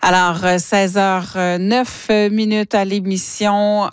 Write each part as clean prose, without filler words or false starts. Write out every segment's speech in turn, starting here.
Alors, 16h09 à l'émission.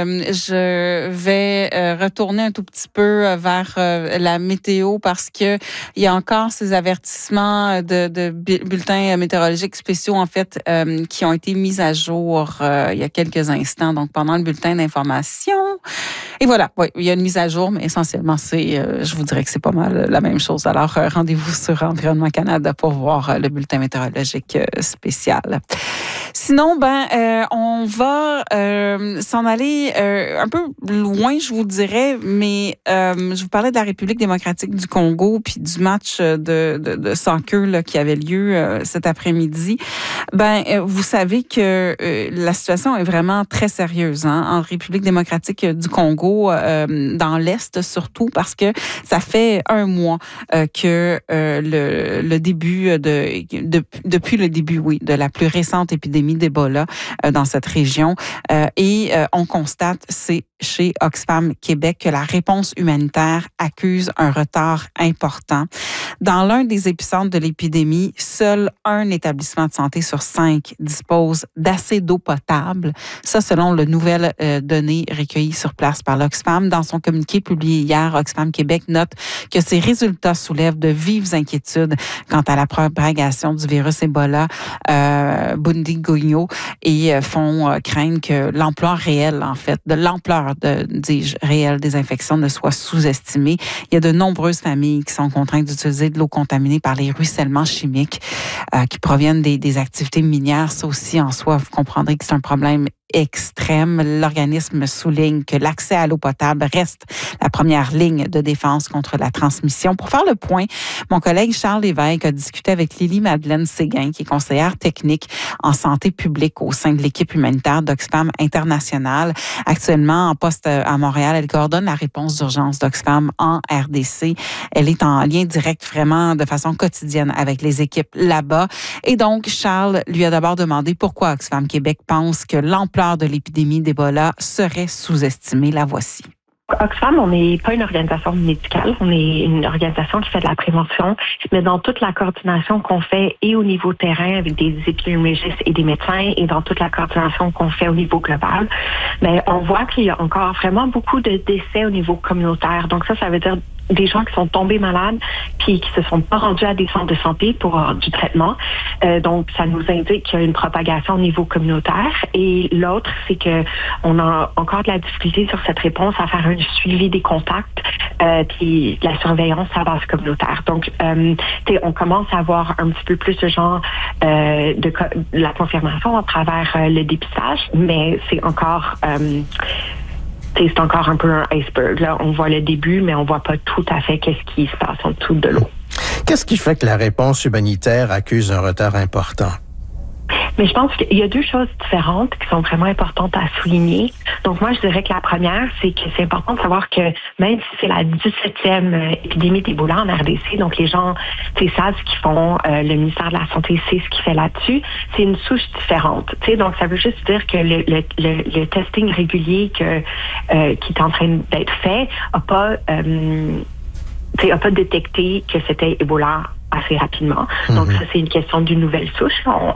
Je vais retourner un tout petit peu vers la météo parce que il y a encore ces avertissements de bulletins météorologiques spéciaux, en fait, qui ont été mis à jour il y a quelques instants, donc pendant le bulletin d'information. Et voilà, oui, il y a une mise à jour, mais essentiellement, je vous dirais que c'est pas mal la même chose. Alors, rendez-vous sur Environnement Canada pour voir le bulletin météorologique spécial. Sinon, on va s'en aller un peu loin, je vous dirais, mais je vous parlais de la République démocratique du Congo puis du match de soccer là, qui avait lieu cet après-midi. Vous savez que la situation est vraiment très sérieuse en République démocratique du Congo, dans l'Est surtout, parce que ça fait un mois que le début depuis le début, oui, de la plus récente épidémie d'Ebola dans cette région. Et on constate, c'est chez Oxfam Québec, que la réponse humanitaire accuse un retard important. Dans l'un des épicentres de l'épidémie, seul un établissement de santé sur 5 dispose d'assez d'eau potable. Ça, selon le nouvelles données recueillies sur place par l'Oxfam. Dans son communiqué publié hier, Oxfam Québec note que ces résultats soulèvent de vives inquiétudes quant à la propagation du virus Ebola Bundibugyo et font craindre que l'ampleur réelle, en fait, de l'ampleur réelle des infections ne soit sous-estimée. Il y a de nombreuses familles qui sont contraintes d'utiliser de l'eau contaminée par les ruissellements chimiques qui proviennent des activités minières. Ça aussi, en soi, vous comprendrez que c'est un problème extrême. L'organisme souligne que l'accès à l'eau potable reste la première ligne de défense contre la transmission. Pour faire le point, mon collègue Charles Lévesque a discuté avec Lily-Madeleine Séguin, qui est conseillère technique en santé publique au sein de l'équipe humanitaire d'Oxfam International. Actuellement en poste à Montréal, elle coordonne la réponse d'urgence d'Oxfam en RDC. Elle est en lien direct vraiment de façon quotidienne avec les équipes là-bas. Et donc, Charles lui a d'abord demandé pourquoi Oxfam Québec pense que l'ampleur de l'épidémie d'Ebola serait sous-estimée. La voici. Oxfam, on n'est pas une organisation médicale, on est une organisation qui fait de la prévention, mais dans toute la coordination qu'on fait et au niveau terrain avec des épidémiologistes et des médecins et dans toute la coordination qu'on fait au niveau global, on voit qu'il y a encore vraiment beaucoup de décès au niveau communautaire. Donc ça veut dire des gens qui sont tombés malades puis qui se sont pas rendus à des centres de santé pour du traitement. Donc, ça nous indique qu'il y a une propagation au niveau communautaire. Et l'autre, c'est que on a encore de la difficulté sur cette réponse à faire un suivi des contacts puis la surveillance à base communautaire. Donc, on commence à avoir un petit peu plus de gens de la confirmation à travers le dépistage, mais c'est encore c'est encore un peu un iceberg. Là, on voit le début, mais on voit pas tout à fait qu'est-ce qui se passe en dessous de l'eau. Qu'est-ce qui fait que la réponse humanitaire accuse un retard important? Mais je pense qu'il y a deux choses différentes qui sont vraiment importantes à souligner. Donc moi, je dirais que la première, c'est que c'est important de savoir que même si c'est la 17e épidémie d'Ebola en RDC, donc les gens savent ce qu'ils font, le ministère de la Santé sait ce qu'il fait là-dessus, c'est une souche différente. Donc ça veut juste dire que le testing régulier qui est en train d'être fait a pas détecté que c'était Ebola assez rapidement. Donc ça, c'est une question d'une nouvelle souche.